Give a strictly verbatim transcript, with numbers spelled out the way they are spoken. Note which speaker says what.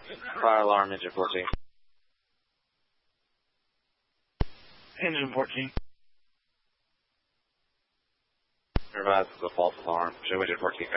Speaker 1: Fire alarm, engine fourteen.
Speaker 2: Engine fourteen.
Speaker 1: Revise the false alarm. Show engine fourteen.